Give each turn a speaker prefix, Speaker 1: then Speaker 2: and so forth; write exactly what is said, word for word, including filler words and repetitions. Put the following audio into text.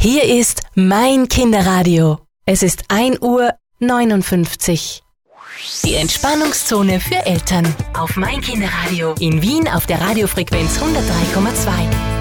Speaker 1: Hier ist mein Kinderradio. Es ist ein Uhr neunundfünfzig. Die Entspannungszone für Eltern. Auf mein Kinderradio. In Wien auf der Radiofrequenz hundertdrei Komma zwei.